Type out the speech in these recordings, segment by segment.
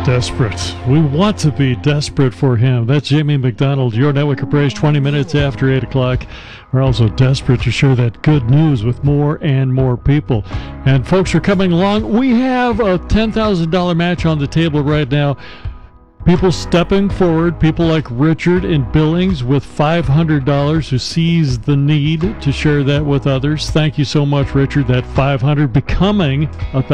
Desperate. We want to be desperate for him. That's Jamie McDonald, your network of praise, 20 minutes after 8 o'clock. We're also desperate to share that good news with more and more people. And folks are coming along. We have a $10,000 match on the table right now. People stepping forward, people like Richard in Billings with $500 who sees the need to share that with others. Thank you so much, Richard. That $500 becoming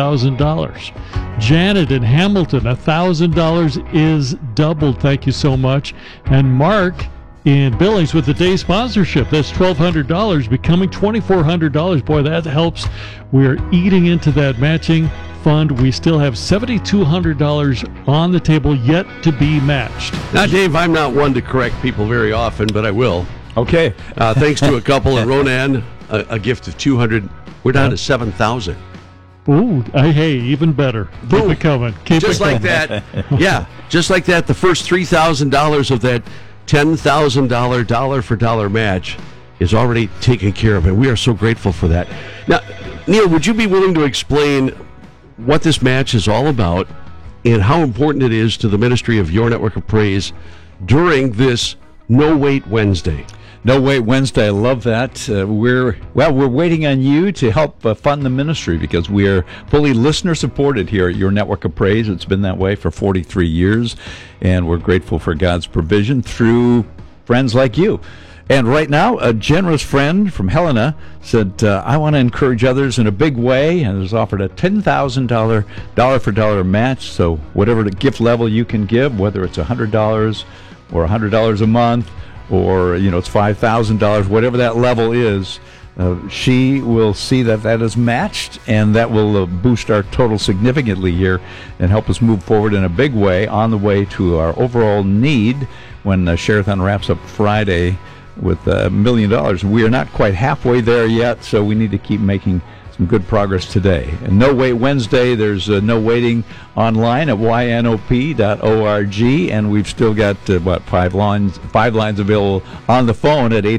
$1,000. Janet in Hamilton, $1,000 is doubled. Thank you so much. And Mark in Billings with the day sponsorship. That's $1,200 becoming $2,400. Boy, that helps. We're eating into that matching fund. We still have $7,200 on the table yet to be matched. Now, Dave, I'm not one to correct people very often, but I will. Okay. Thanks to a couple of Ronan, a gift of $200. We're down to $7,000. Ooh, hey, even better. Keep it coming. Keep just it like coming. that. Yeah, just like that. The first $3,000 of that $10,000 dollar for dollar match is already taken care of, and we are so grateful for that. Now, Neil, would you be willing to explain what this match is all about and how important it is to the ministry of Your Network of Praise during this No Wait Wednesday? No Wait Wednesday, I love that. We're waiting on you to help fund the ministry because we are fully listener supported here at Your Network of Praise. It's been that way for 43 years, and we're grateful for God's provision through friends like you. And right now, a generous friend from Helena said, I want to encourage others in a big way, and has offered a $10,000 dollar-for-dollar match. So whatever the gift level you can give, whether it's $100 or $100 a month, or it's $5,000, whatever that level is, she will see that is matched, and that will boost our total significantly here and help us move forward in a big way on the way to our overall need when Share-a-thon wraps up Friday with $1 million. We are not quite halfway there yet, so we need to keep making some good progress today. And No Wait Wednesday, there's no waiting online at ynop.org, and we've still got five lines available on the phone at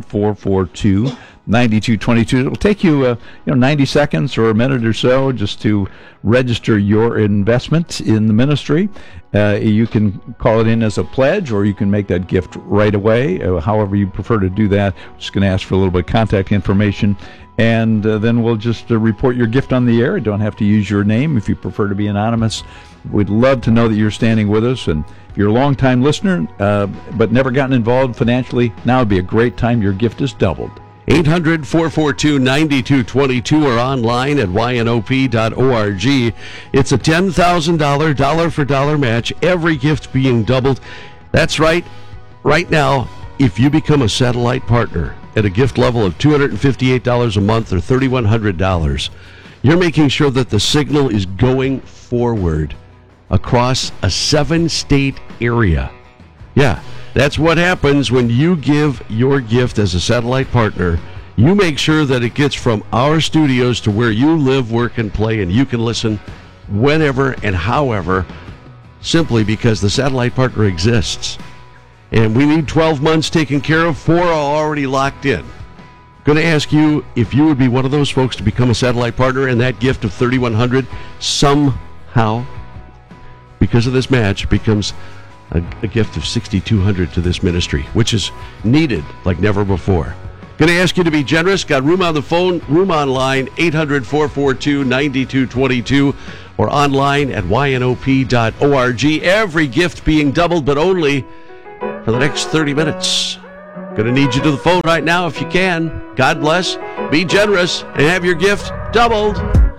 800-442-9222. It'll take you 90 seconds or a minute or so just to register your investment in the ministry. You can call it in as a pledge, or you can make that gift right away, however you prefer to do that. I'm just going to ask for a little bit of contact information, and then we'll just report your gift on the air. You don't have to use your name if you prefer to be anonymous. We'd love to know that you're standing with us, and if you're a long-time listener but never gotten involved financially, now would be a great time. Your gift is doubled. 800-442-9222 or online at ynop.org. It's a $10,000 dollar-for-dollar match, every gift being doubled. That's right. Right now, if you become a satellite partner at a gift level of $258 a month or $3,100, you're making sure that the signal is going forward across a 7-state area. Yeah. That's what happens when you give your gift as a satellite partner. You make sure that it gets from our studios to where you live, work, and play, and you can listen whenever and however, simply because the satellite partner exists. And we need 12 months taken care of. 4 are already locked in. Going to ask you if you would be one of those folks to become a satellite partner, and that gift of $3,100 somehow, because of this match, becomes a gift of $6,200 to this ministry, which is needed like never before. Going to ask you to be generous. Got room on the phone, room online, 800-442-9222, or online at ynop.org. Every gift being doubled, but only for the next 30 minutes. Going to need you to the phone right now if you can. God bless. Be generous and have your gift doubled.